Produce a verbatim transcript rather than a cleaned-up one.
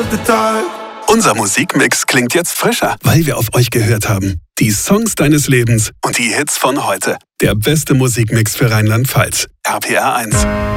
the dark. Unser Musikmix klingt jetzt frischer, weil wir auf euch gehört haben. Die Songs deines Lebens und die Hits von heute. Der beste Musikmix für Rheinland-Pfalz. R P R eins.